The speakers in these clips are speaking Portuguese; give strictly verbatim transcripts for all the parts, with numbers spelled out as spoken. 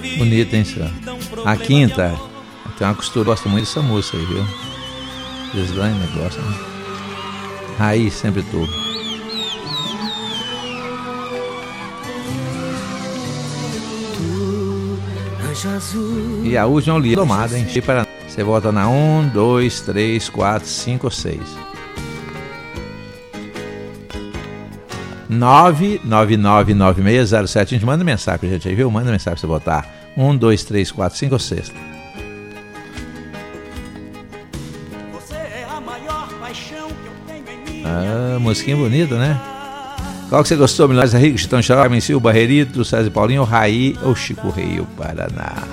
Bonita, hein, senhor? A quinta. Tem uma costura, gosta muito dessa música aí, viu? Deslane, gosta, né? Raiz, sempre tu. E a última é o tomada, hein? Você volta na um, dois, três, quatro, cinco, seis. nove nove nove nove seis zero sete. A gente manda mensagem pra gente aí, viu? Manda mensagem pra você botar. um, dois, três, quatro, cinco, seis. Ah, musiquinha bonita, né? Qual que você gostou? Milagres Henrique, Chitão Xarope, Mencio, Barrerito, César Paulinho, Raí ou Chico Rei, o Paraná?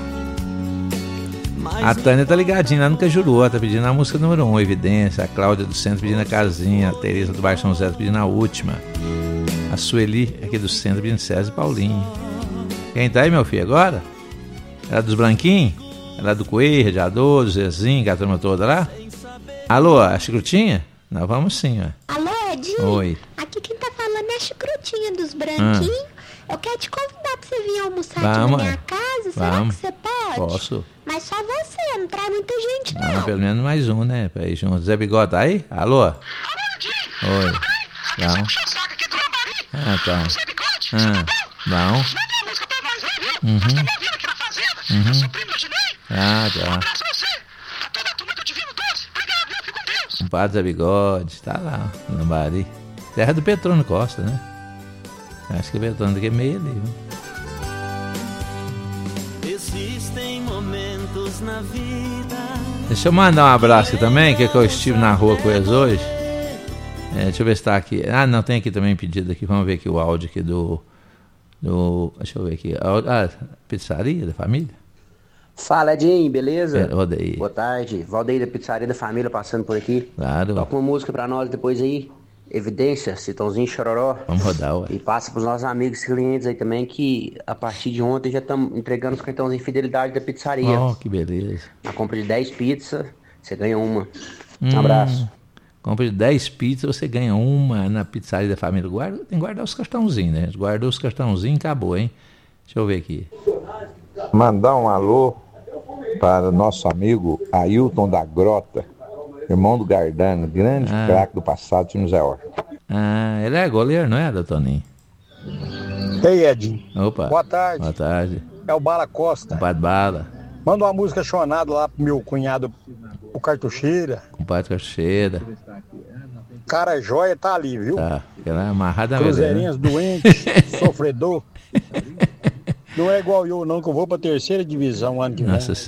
A Tânia tá ligadinha lá no Cajuru, tá pedindo a música número um, Evidência. A Cláudia do Centro pedindo a Casinha. A Tereza do Baixo São José pedindo a última. A Sueli aqui do Centro pedindo César Paulinho. Quem tá aí, meu filho, agora? Ela dos Branquinhos? Ela do Coelho, Radiador, do Zezinho, a turma toda lá? Alô, a Chicrutinha? Nós vamos sim, ó. Alô, Edinho? Oi. Aqui quem tá falando é a Chicrutinha dos Branquinhos. Ah. Eu quero te convidar pra você vir almoçar vamos, aqui na minha casa. Será vamos. que você pode? Posso. Mas só você, não traz muita gente, não. Não, pelo menos mais um, né? Pra ir junto. Zé Bigode, tá aí? Alô? Alô, oi. Não. Ah, tá. Ah, não. Uhum. Uhum. Ah, tá. Um padre Zé Bigode, tá lá, no Lambari. Terra do Petrônio Costa, né? Acho que o Petrônio daqui é meio ali, viu? Existem momentos na vida. Deixa eu mandar um abraço aqui também, que, é que eu estive na rua com eles hoje. É, deixa eu ver se tá aqui. Ah, não, tem aqui também pedido aqui. Vamos ver aqui o áudio aqui do. do deixa eu ver aqui. Ah, pizzaria da família? Fala, Edinho, beleza? É, Rodeio. Boa tarde. Valdeir da Pizzaria da Família passando por aqui. Claro. Toca uma música pra nós depois aí. Evidência, Citãozinho Chororó. Vamos rodar, ué. E passa pros nossos amigos e clientes aí também, que a partir de ontem já estamos entregando os cartões de fidelidade da pizzaria. Oh, que beleza. Na compra de dez pizzas, você ganha uma. Hum, um abraço. Compra de dez pizzas, você ganha uma na Pizzaria da Família. Guarda, tem que guardar os cartãozinhos, né? Guardou os cartãozinhos e acabou, hein? Deixa eu ver aqui. Mandar um alô para nosso amigo Ailton da Grota, irmão do Gardano, grande ah. craque do passado, time Zé Horta. Ah, ele é goleiro, não é, Toninho? Ei, Edinho. Opa. Boa tarde. Boa tarde. É o Bala Costa. Compadre Bala. Manda uma música chonada lá pro meu cunhado, o Cartucheira. Compadre Cartucheira. Cara joia tá ali, viu? Tá, ela é amarrada mesmo. Cruzeirinhas né? doentes, sofredor. Não é igual eu não, que eu vou pra terceira divisão ano que vem. Nossa